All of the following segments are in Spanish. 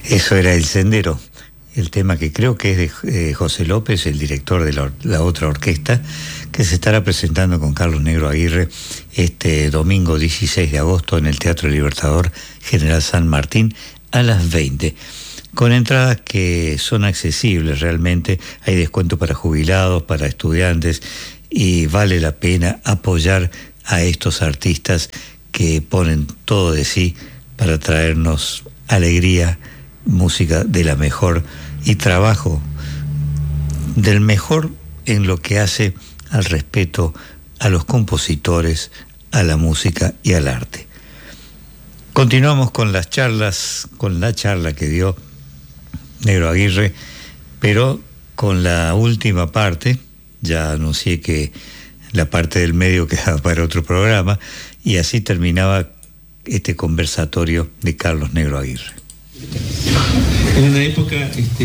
Eso era El Sendero, el tema que creo que es de José López, el director de la otra orquesta, que se estará presentando con Carlos Negro Aguirre este domingo 16 de agosto en el Teatro Libertador General San Martín a las 20, con entradas que son accesibles realmente. Hay descuento para jubilados, para estudiantes, y vale la pena apoyar a estos artistas que ponen todo de sí para traernos alegría, música de la mejor y trabajo del mejor en lo que hace al respeto a los compositores, a la música y al arte. Continuamos con las charlas, con la charla que dio Negro Aguirre, pero con la última parte. Ya anuncié que la parte del medio quedaba para otro programa, y así terminaba este conversatorio de Carlos Negro Aguirre. En una época,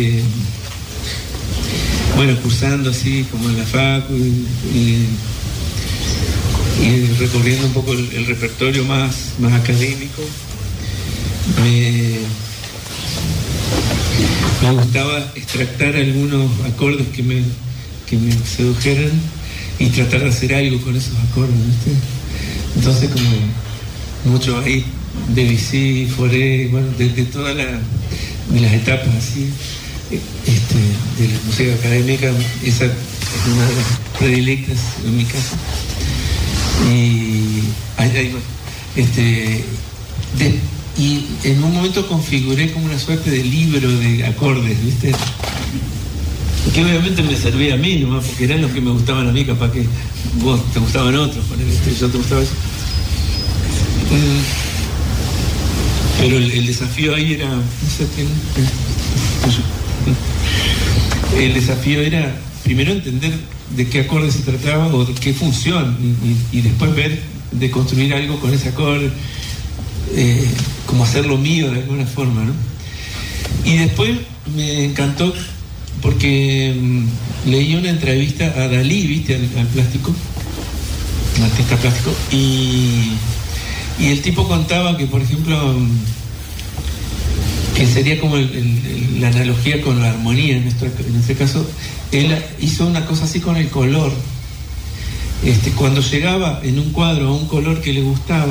cursando así como en la facu y recorriendo un poco el repertorio más académico, me gustaba extractar algunos acordes que me sedujeran y tratar de hacer algo con esos acordes, ¿viste? Entonces, como mucho ahí Debussy, Fauré, de todas las etapas así, de la música académica, esa es una de las predilectas en mi caso. Y en un momento configuré como una suerte de libro de acordes, ¿viste? Que obviamente me servía a mí nomás, porque eran los que me gustaban a mí, capaz que vos te gustaban otros, yo te gustaba eso. Pero el desafío ahí era, el desafío era primero entender de qué acorde se trataba o de qué función, y después ver de construir algo con ese acorde, como hacerlo mío de alguna forma, ¿no? Y después me encantó porque leí una entrevista a Dalí, ¿viste? Al plástico, al artista plástico, y el tipo contaba que, por ejemplo, que sería como la analogía con la armonía en este caso. Él hizo una cosa así con el color. Cuando llegaba en un cuadro a un color que le gustaba,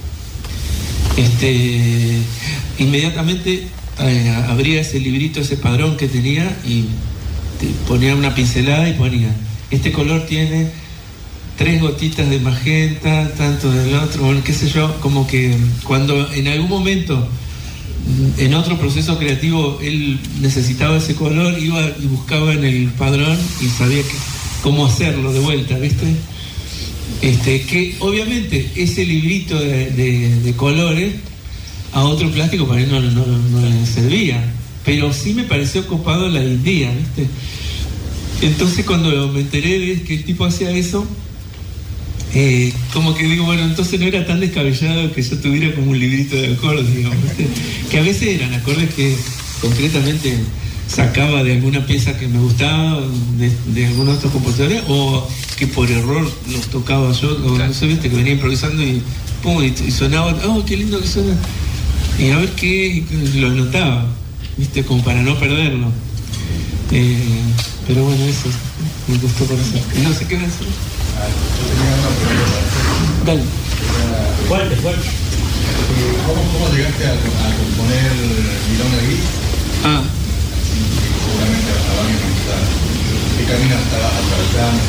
inmediatamente abría ese librito, ese padrón que tenía, y ponía una pincelada y ponía: este color tiene 3 gotitas de magenta, tanto del otro, bueno, qué sé yo, como que cuando en algún momento, en otro proceso creativo, él necesitaba ese color, iba y buscaba en el padrón y sabía cómo hacerlo de vuelta, ¿viste? Que obviamente ese librito de colores a otro plástico para él no le servía, pero sí me pareció copado la idea, ¿viste? Entonces, cuando me enteré de que el tipo hacía eso, como que digo, bueno, entonces no era tan descabellado que yo tuviera como un librito de acordes, digamos, ¿viste? Que a veces eran acordes que concretamente sacaba de alguna pieza que me gustaba, de algunos otros compositores, o que por error los tocaba yo, o no sé, ¿viste? Que venía improvisando y pum, y sonaba, oh, qué lindo que suena, y a ver qué, lo anotaba, ¿viste? Como para no perderlo. Pero bueno, eso me gustó por eso. No sé qué me hacer. Dale. ¿Cuál? ¿Cómo llegaste a componer Milonga Gris? Seguramente a varios cantados. ¿Qué camino estaba atravesando?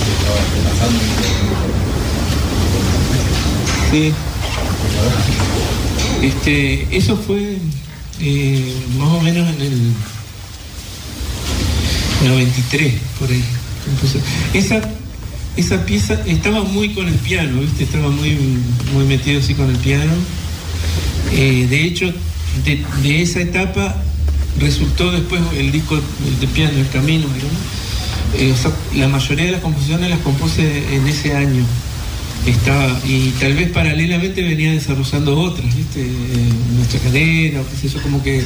¿Qué estaba pasando? Sí. Eso fue más o menos en el 93, por ahí. Entonces, esa pieza estaba muy con el piano, ¿viste? Estaba muy metido así con el piano. De hecho, de esa etapa resultó después el disco de piano, El Camino, digamos. La mayoría de las composiciones las compuse en ese año. Y tal vez paralelamente venía desarrollando otras, ¿viste? Nuestra Cadera, o qué sé yo, como que...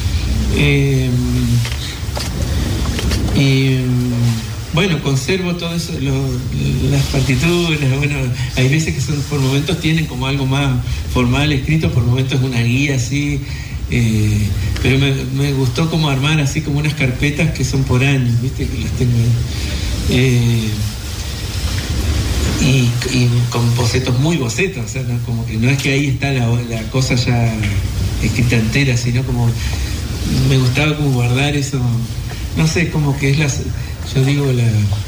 bueno, conservo todo eso, las partituras, bueno, hay veces que son, por momentos tienen como algo más formal escrito, por momentos es una guía así, Pero me gustó como armar así como unas carpetas que son por años, ¿viste? Que las tengo ahí. Y con bocetos, muy bocetos, o sea, ¿no? Como que no es que ahí está la cosa ya escrita entera, sino como me gustaba como guardar eso, no sé, como que es yo digo la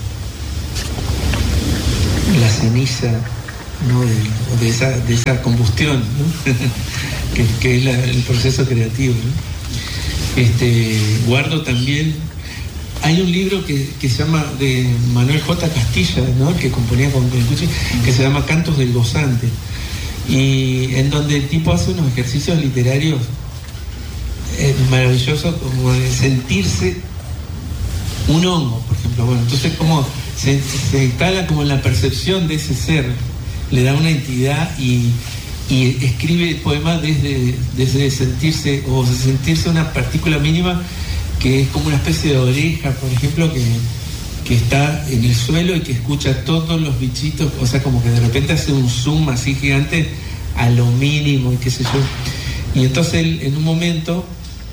ceniza, ¿no? de esa combustión, ¿no? que es el proceso creativo, ¿no? Guardo también. Hay un libro que se llama, de Manuel J. Castilla, ¿no? El que componía con Cuchi, que se llama Cantos del Gozante, y en donde el tipo hace unos ejercicios literarios maravillosos, como de sentirse un hongo, por ejemplo. Bueno, entonces como se instala como en la percepción de ese ser, le da una entidad y escribe poemas desde sentirse una partícula mínima, que es como una especie de oreja, por ejemplo, que está en el suelo y que escucha todos los bichitos, o sea, como que de repente hace un zoom así gigante a lo mínimo y qué sé yo. Y entonces él, en un momento,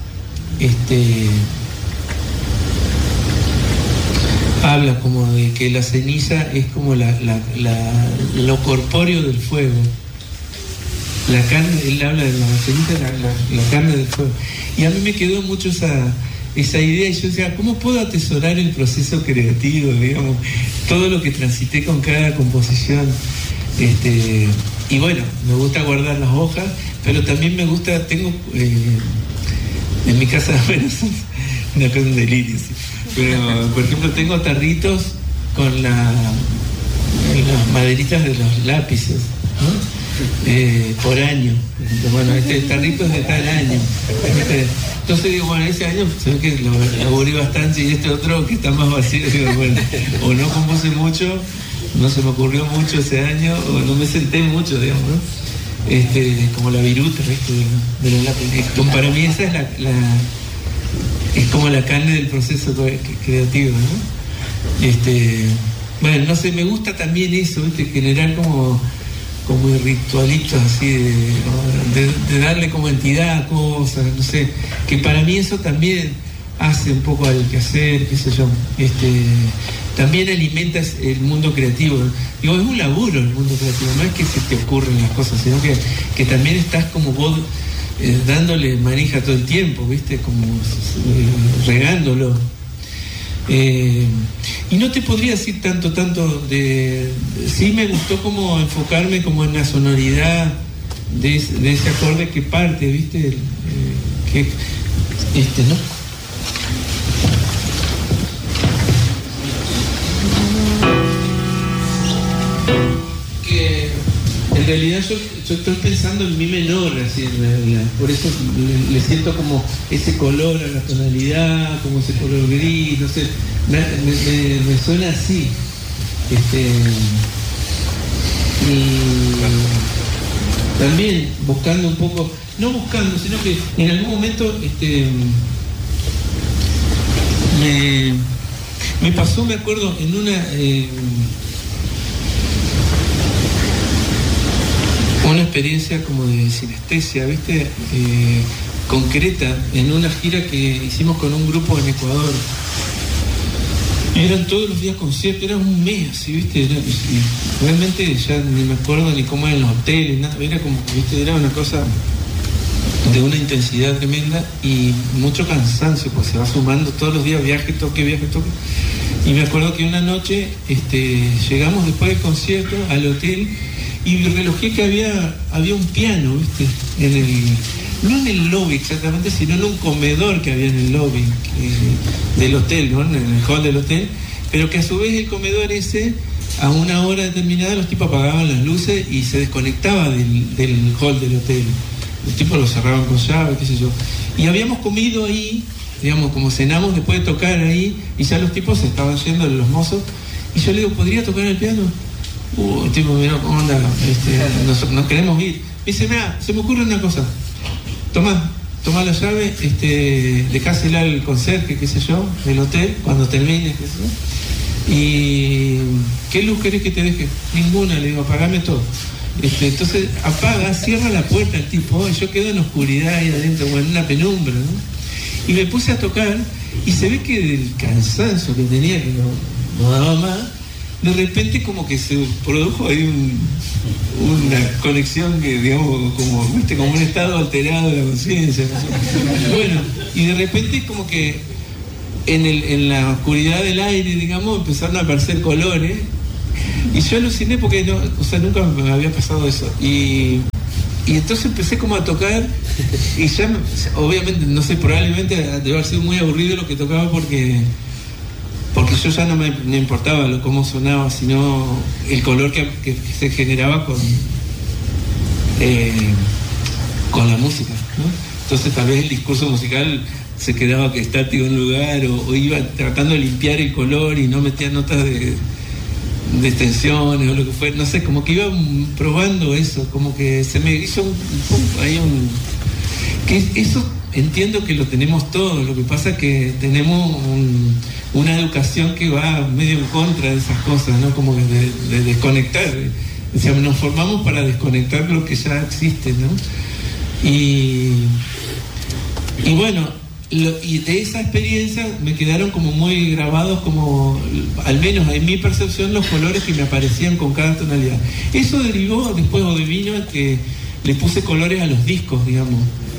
habla como de que la ceniza es como lo corpóreo del fuego. La carne, él habla de la ceniza, la carne del fuego. Y a mí me quedó mucho esa idea, y yo decía, ¿cómo puedo atesorar el proceso creativo, digamos? Todo lo que transité con cada composición. Y bueno, me gusta guardar las hojas, pero también me gusta, tengo en mi casa, bueno, una cosa de delirio, ¿sí? Pero por ejemplo tengo tarritos con las maderitas de los lápices, ¿no? Por año. Bueno, este tarrito es de tal año. Entonces digo, bueno, ese año se ve que lo aburrí bastante, y este otro que está más vacío, digo, bueno, o no compuse mucho, no se me ocurrió mucho ese año, o no me senté mucho, digamos, ¿no? Como la viruta, de los lápices. Para mí esa es es como la carne del proceso creativo, ¿no? Bueno, no sé, me gusta también eso, ¿viste? Generar como ritualitos así de darle como entidad a cosas, no sé, que para mí eso también hace un poco al quehacer, qué sé yo, también alimenta el mundo creativo. Digo, es un laburo el mundo creativo, no es que se te ocurren las cosas, sino que también estás como vos dándole manija todo el tiempo, ¿viste? Como regándolo. Y no te podría decir tanto sí me gustó como enfocarme como en la sonoridad de ese acorde que parte, ¿viste? ¿No? Que en realidad yo estoy pensando en mi menor, así en realidad. Por eso le siento como ese color a la tonalidad, como ese color gris, no sé, me suena así. Y también buscando un poco, no buscando, sino que en algún momento me pasó, me acuerdo, en una experiencia como de sinestesia, ¿viste? Concreta, en una gira que hicimos con un grupo en Ecuador. Eran todos los días conciertos, era un mes, así, ¿viste? Y realmente ya ni me acuerdo ni cómo eran los hoteles, nada, era como, ¿viste? Era una cosa de una intensidad tremenda y mucho cansancio, pues se va sumando todos los días, viaje, toque. Y me acuerdo que una noche llegamos después del concierto al hotel y relojé que había un piano, ¿viste? No en el lobby exactamente, sino en un comedor que había en el lobby del hotel, ¿no? En el hall del hotel, pero que a su vez el comedor ese, a una hora determinada, los tipos apagaban las luces y se desconectaba del hall del hotel. Los tipos lo cerraban con llave, qué sé yo. Y habíamos comido ahí, digamos, como cenamos después de tocar ahí, y ya los tipos se estaban yendo, los mozos, y yo le digo, ¿podría tocar el piano? El tipo, mira, ¿cómo anda? Nos queremos ir. Me dice, mira, se me ocurre una cosa. Tomá la llave, dejásela al conserje, qué sé yo, del hotel, cuando termine, qué sé yo. ¿Y qué luz querés que te deje? Ninguna, le digo, apagame todo. Entonces apaga, cierra la puerta el tipo, yo quedo en la oscuridad ahí adentro, o en una penumbra, ¿no? Y me puse a tocar, y se ve que del cansancio que tenía, que no daba más, de repente como que se produjo ahí una conexión que, digamos, como un estado alterado de la conciencia, ¿no? Bueno, y de repente como que en la oscuridad del aire, digamos, empezaron a aparecer colores, y yo aluciné porque nunca me había pasado eso, y entonces empecé como a tocar, y ya, obviamente, no sé, probablemente debe haber sido muy aburrido lo que tocaba porque yo ya no me importaba cómo sonaba, sino el color que se generaba con la música, ¿no? Entonces tal vez el discurso musical se quedaba estático en un lugar, o iba tratando de limpiar el color y no metía notas de extensiones o lo que fuera, no sé, como que iba probando eso, como que se me hizo que eso entiendo que lo tenemos todos, lo que pasa es que tenemos una educación que va medio en contra de esas cosas, ¿no? Como de desconectar, o sea, nos formamos para desconectar lo que ya existe, ¿no? Y bueno, y de esa experiencia me quedaron como muy grabados, como al menos en mi percepción, los colores que me aparecían con cada tonalidad. Eso derivó después, o devino, en que le puse colores a los discos, digamos.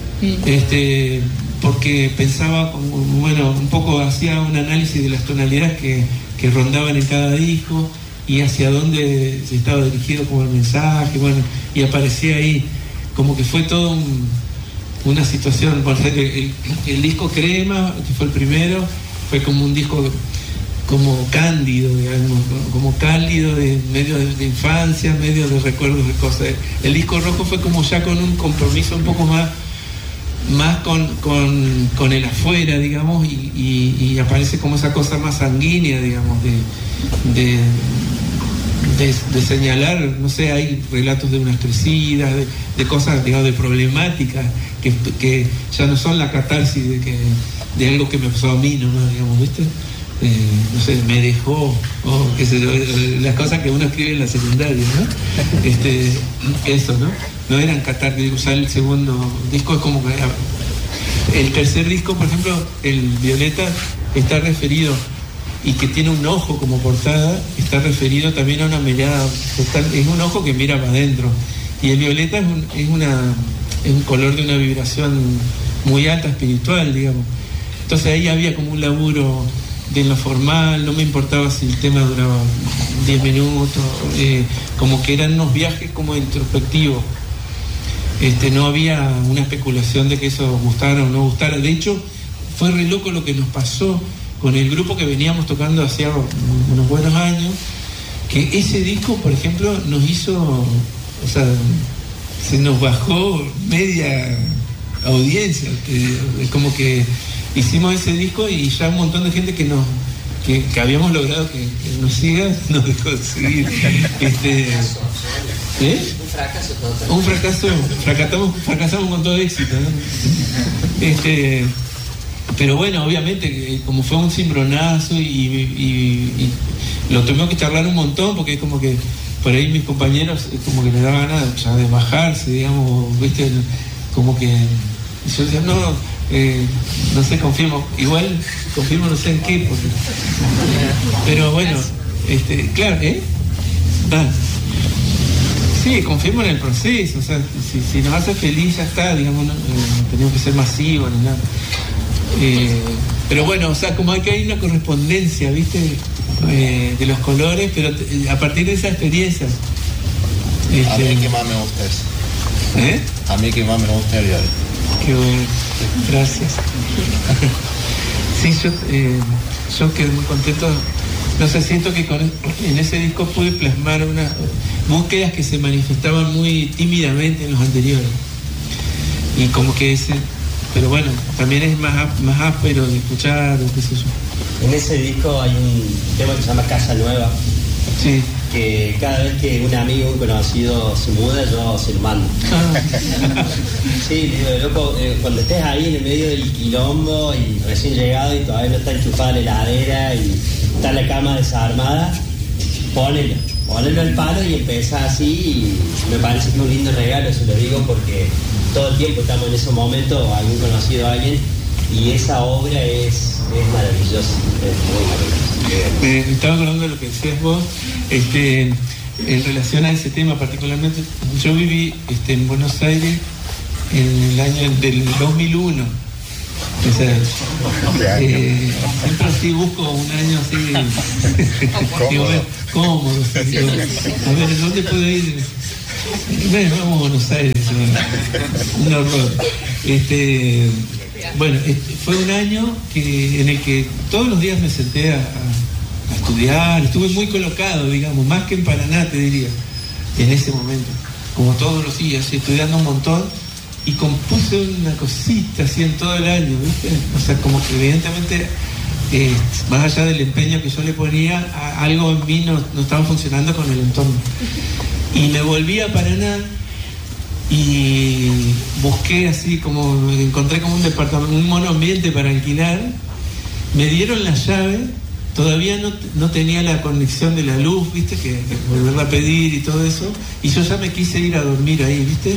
Porque pensaba, bueno, un poco hacía un análisis de las tonalidades que rondaban en cada disco y hacia dónde se estaba dirigido como el mensaje, bueno, y aparecía ahí, como que fue todo una situación. Por ejemplo, el disco Crema, que fue el primero, fue como un disco como cándido, digamos, como cálido, medio de infancia, medio de recuerdos de cosas. El disco Rojo fue como ya con un compromiso un poco más con el afuera, digamos, y aparece como esa cosa más sanguínea, digamos, de señalar, no sé, hay relatos de unas crecidas, de cosas, digamos, de problemáticas que ya no son la catarsis de algo que me pasó a mí nomás, digamos, ¿viste? No sé, me dejó, o qué sé yo, las cosas que uno escribe en la secundaria, ¿no? Eso, ¿no? No eran catárticos. O sea, el segundo disco es como que el tercer disco, por ejemplo, el Violeta, está referido, y que tiene un ojo como portada, está referido también a una mirada, es un ojo que mira para adentro, y el violeta es un color de una vibración muy alta, espiritual, digamos. Entonces ahí había como un laburo de lo formal, no me importaba si el tema duraba 10 minutos, como que eran unos viajes como introspectivos. No había una especulación de que eso gustara o no gustara. De hecho, fue re loco lo que nos pasó con el grupo que veníamos tocando hacía unos buenos años, que ese disco, por ejemplo, nos hizo, o sea, se nos bajó media audiencia. Es como que hicimos ese disco y ya un montón de gente que habíamos logrado que nos siga, nos dejó de seguir. Un fracaso total. Un fracaso, fracasamos con todo éxito, ¿no? Pero bueno, obviamente, como fue un cimbronazo y lo tuvimos que charlar un montón, porque es como que por ahí mis compañeros como que les daba ganas ya de bajarse, digamos, ¿viste? Como que yo decía, no sé, confirmo, igual confirmo no sé en qué, porque... pero bueno, claro, sí, confirmo en el proceso, o sea, si nos hace feliz ya está, digamos, no tenemos que ser masivos ni nada. Pero bueno, o sea, como que hay una correspondencia, ¿viste? De los colores, pero a partir de esa experiencia. A mí que más me gusta eso. A mí que más me gusta el violeta. Qué bueno, gracias. Sí, yo quedé muy contento. No sé, siento que en ese disco pude plasmar unas búsquedas que se manifestaban muy tímidamente en los anteriores. Y como que pero bueno, también es más áspero de escuchar, o qué sé yo. En ese disco hay un tema que se llama Casa Nueva. Sí. Que cada vez que un amigo, un conocido se muda, yo se lo mando. Sí, digo, loco, cuando estés ahí en el medio del quilombo y recién llegado y todavía no está enchufada la heladera y está la cama desarmada, ponelo. ponerlo al palo y empezar así, y me parece que es un lindo regalo, se lo digo porque todo el tiempo estamos en esos momentos, algún conocido a alguien, y esa obra es maravillosa, es muy maravillosa. Estaba acordando de lo que decías vos, en relación a ese tema particularmente. Yo viví en Buenos Aires en el año del 2001. O sea, siempre así busco un año así cómodo. A ver, ¿dónde puedo ir? Bueno, vamos a Buenos Aires, un horror. Bueno, fue un año en el que todos los días me senté a estudiar, estuve muy colocado, digamos, más que en Paraná, te diría, en ese momento, como todos los días, estudiando un montón, y compuse una cosita así en todo el año, ¿viste? O sea, como que evidentemente, más allá del empeño que yo le ponía, algo en mí no estaba funcionando con el entorno. Y me volví a Paraná y busqué así, como encontré como un departamento, un monoambiente para alquilar, me dieron la llave. Todavía no tenía la conexión de la luz, ¿viste? Que volverla a pedir y todo eso. Y yo ya me quise ir a dormir ahí, ¿viste?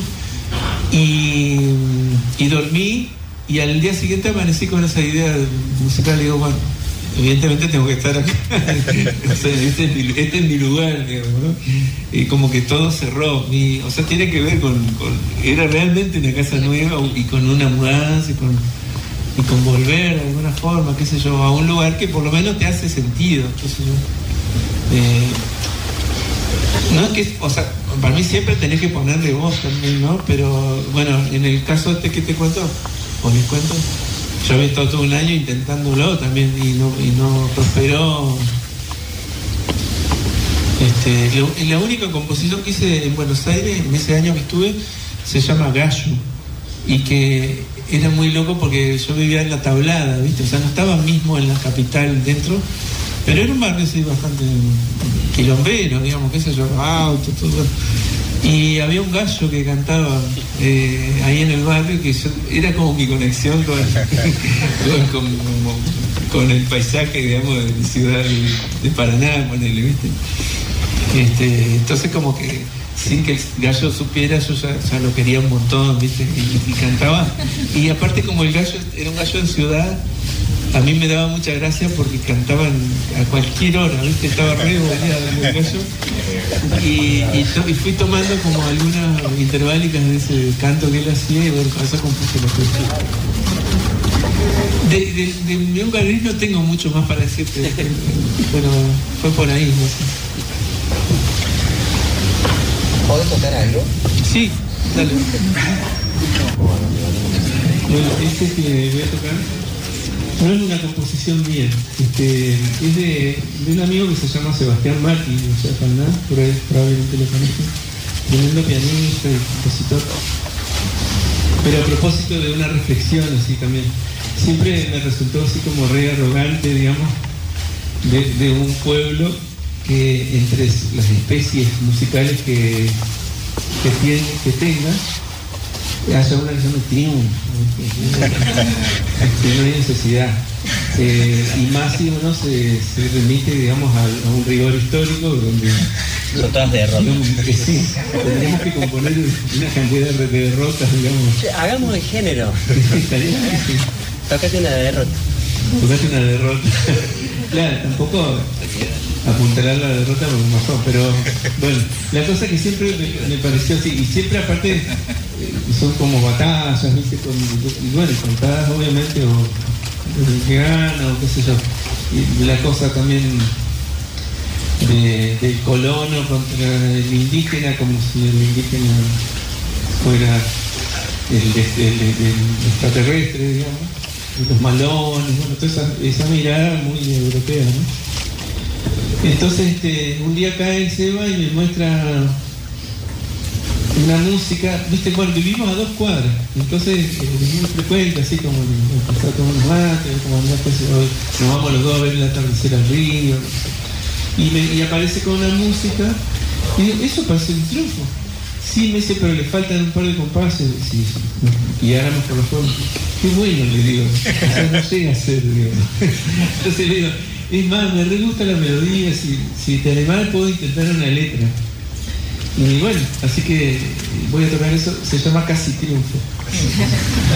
Y dormí, y al día siguiente amanecí con esa idea musical. Digo, bueno, evidentemente tengo que estar acá. O sea, este es mi lugar, digamos, ¿no? Y como que todo cerró. O sea, tiene que ver con... Era realmente una casa nueva, y con una mudanza, y con volver de alguna forma, qué sé yo, a un lugar que por lo menos te hace sentido, qué sé yo. No es que, o sea, para mí siempre tenés que ponerle voz también, ¿no? Pero bueno, en el caso que te cuento, o les cuento, yo había estado todo un año intentándolo también y no prosperó. La única composición que hice en Buenos Aires en ese año que estuve se llama Gallo, y que era muy loco porque yo vivía en La Tablada, ¿viste? O sea, no estaba mismo en la capital dentro, pero era un barrio así bastante quilombero, digamos, qué sé yo, autos, todo. Y había un gallo que cantaba ahí en el barrio, que era como mi conexión con el paisaje, digamos, de mi ciudad de Paraná, ponele, ¿viste? Entonces como que sin que el gallo supiera, yo ya lo quería un montón, ¿viste? Y cantaba. Y aparte, como el gallo era un gallo en ciudad, a mí me daba mucha gracia porque cantaban a cualquier hora, ¿viste? Estaba re boleado el gallo. Y fui tomando como algunas interválicas de ese canto que él hacía, y bueno, con eso compuse la cuestión. De León Gardel no tengo mucho más para decirte, pero fue por ahí, no sé. ¿Podés tocar algo? Sí, dale. Bueno, este que voy a tocar no es una composición mía, es de un amigo que se llama Sebastián Martí, o sea, por ahí probablemente lo conocen, tremendo pianista y compositor. Pero a propósito de una reflexión así también, siempre me resultó así como re arrogante, digamos, de un pueblo que entre las especies musicales que tenga, haya una que se llama triunfo, no hay necesidad. Y más si uno se remite, digamos, a un rigor histórico donde son todas derrotas. Sí, tendríamos que componer una cantidad de derrotas, digamos. Hagamos el género. Tócate una derrota. Tócate una derrota. Claro, tampoco apuntalar la derrota porque no son, pero bueno, la cosa que siempre me pareció así, y siempre aparte son como batallas, ¿viste? Y bueno, contadas obviamente, o el que gana, o qué sé yo. Y la cosa también del colono contra el indígena, como si el indígena fuera el extraterrestre, digamos, los malones, bueno, toda esa mirada muy europea, ¿no? Entonces un día cae el Seba y me muestra una música, viste, bueno, vivimos a 2 cuadras, entonces es muy frecuente, así como empezar a tomar unos mates, como nos vamos los dos a ver el atardecer al río, y aparece con una música, y digo, eso parece un triunfo. Sí, me dice, pero le faltan un par de compases, y ahora por la forma. qué bueno, le digo. O sea, no llega a ser, digo. Entonces le digo, es más, me re gusta la melodía, si te animás puedo intentar una letra. Y bueno, así que voy a tocar eso, se llama Casi Triunfo.